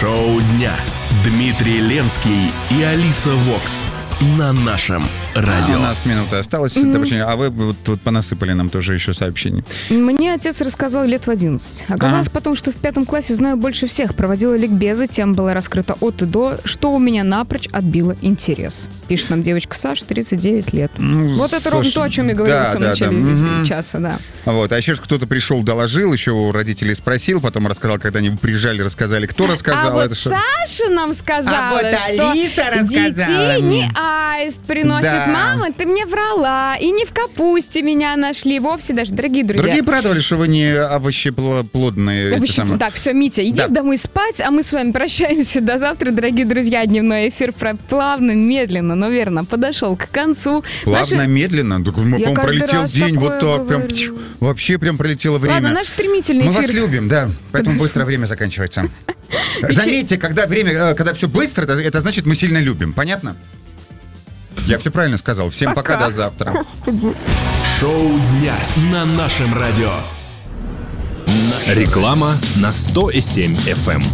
Шоу дня. Дмитрий Ленский и Алиса Вокс на нашем радио. У нас минута осталась. А вы вот понасыпали нам тоже еще сообщений. Мне отец рассказал лет в 11. Оказалось потом, что в 5 классе знаю больше всех. Проводила ликбезы, тема была раскрыта от и до, что у меня напрочь отбило интерес. Пишет нам девочка Саша, 39 лет. Вот это ровно то, о чем я говорила в самом начале часа, да. Вот. А еще кто-то пришел, доложил, еще у родителей спросил, потом рассказал, когда они приезжали, рассказали, кто рассказал. А вот Саша нам сказала, что Алиса рассказала. Детей не аист приносит мама, ты мне врала. И не в капусте меня нашли вовсе даже, дорогие друзья. Другие порадовали, что вы не овощеплодные. Так, все, Митя, иди домой спать, а мы с вами прощаемся до завтра, дорогие друзья. Дневной эфир плавно, медленно, но верно подошел к концу. Плавно, медленно? По-моему, пролетел день вот так. Прям, вообще прям пролетело время. Ладно, наш стремительный эфир. Мы вас любим, да, поэтому быстро время заканчивается. Заметьте, когда все быстро, это значит, мы сильно любим. Понятно? Я все правильно сказал. Всем пока, до завтра. Господи. Шоу дня на нашем радио. Реклама на 100,7 FM.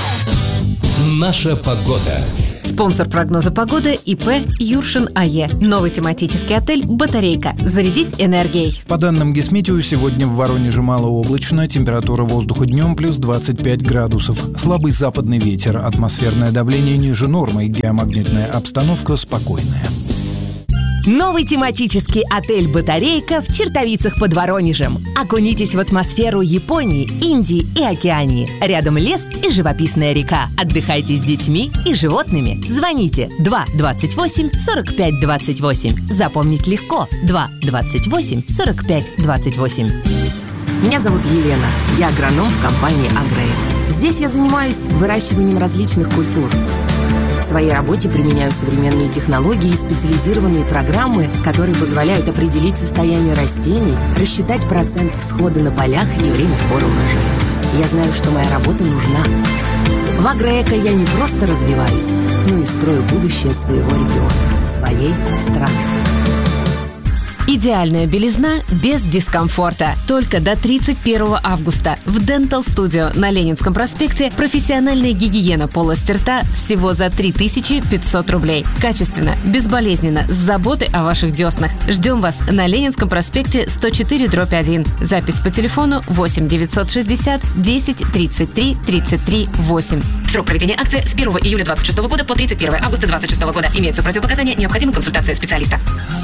Наша погода. Спонсор прогноза погоды ИП Юршин АЕ. Новый тематический отель «Батарейка». Зарядись энергией. По данным Гисметео, сегодня в Воронеже малооблачно, температура воздуха днем плюс 25 градусов. Слабый западный ветер, атмосферное давление ниже нормы, геомагнитная обстановка спокойная. Новый тематический отель «Батарейка» в Чертовицах под Воронежем. Окунитесь в атмосферу Японии, Индии и Океании. Рядом лес и живописная река. Отдыхайте с детьми и животными. Звоните 228 45 28. Запомнить легко. 228 45 28. Меня зовут Елена. Я агроном в компании «Агрейн». Здесь я занимаюсь выращиванием различных культур. В своей работе применяю современные технологии и специализированные программы, которые позволяют определить состояние растений, рассчитать процент всхода на полях и время сбора урожая. Я знаю, что моя работа нужна. В «Агроэко» я не просто развиваюсь, но и строю будущее своего региона, своей страны. Идеальная белизна без дискомфорта. Только до 31 августа в Dental Studio на Ленинском проспекте профессиональная гигиена полости рта всего за 3500 рублей. Качественно, безболезненно, с заботой о ваших деснах. Ждем вас на Ленинском проспекте 104/1. Запись по телефону 8 960 10 33 33 8. Срок проведения акции с 1 июля 2026 года по 31 августа 2026 года. Имеются противопоказания, необходима консультация специалиста.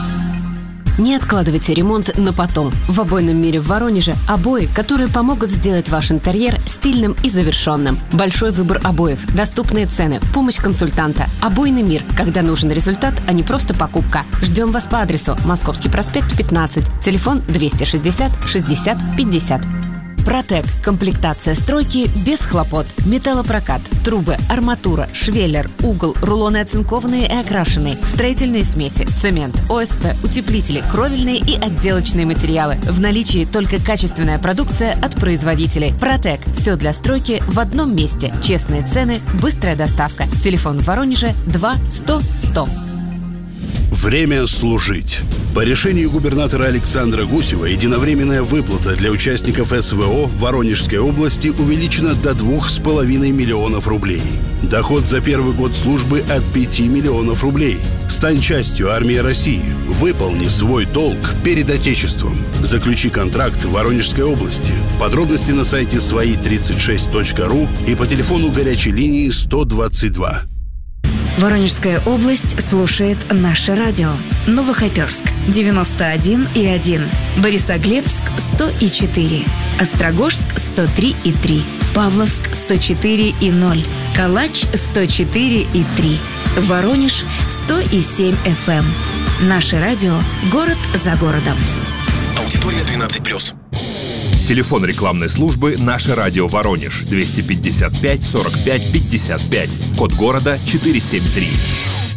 Не откладывайте ремонт на потом. В обойном мире в Воронеже обои, которые помогут сделать ваш интерьер стильным и завершенным. Большой выбор обоев, доступные цены, помощь консультанта. Обойный мир, когда нужен результат, а не просто покупка. Ждем вас по адресу Московский проспект 15. Телефон 260 60 50. Протек. Комплектация стройки без хлопот. Металлопрокат, трубы, арматура, швеллер, угол, рулоны оцинкованные и окрашенные, строительные смеси, цемент, ОСП, утеплители, кровельные и отделочные материалы. В наличии только качественная продукция от производителей. Протек. Все для стройки в одном месте. Честные цены, быстрая доставка. Телефон в Воронеже 2 100 100. Время служить. По решению губернатора Александра Гусева единовременная выплата для участников СВО в Воронежской области увеличена до 2,5 миллионов рублей. Доход за первый год службы от 5 миллионов рублей. Стань частью армии России. Выполни свой долг перед Отечеством. Заключи контракт в Воронежской области. Подробности на сайте свои36.ру и по телефону горячей линии 122. Воронежская область слушает наше радио. Новохоперск 91,1, Борисоглебск 100,4, Острогожск 103,3, Павловск 104,0, Калач 104,3, Воронеж 100,7 FM. Наше радио. Город за городом. Аудитория 12+. Телефон рекламной службы «Наше радио Воронеж» 255 45 55, код города 473.